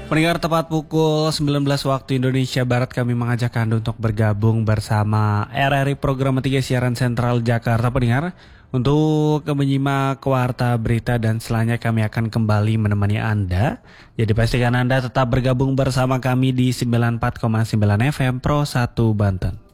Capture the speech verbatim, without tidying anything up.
Pendengar, tepat pukul sembilan belas waktu Indonesia Barat kami mengajak Anda untuk bergabung bersama R R I Program tiga Siaran Sentral Jakarta, pendengar, untuk menyimak warta berita dan selanjutnya kami akan kembali menemani Anda. Jadi pastikan Anda tetap bergabung bersama kami di sembilan puluh empat koma sembilan F M Pro satu Banten.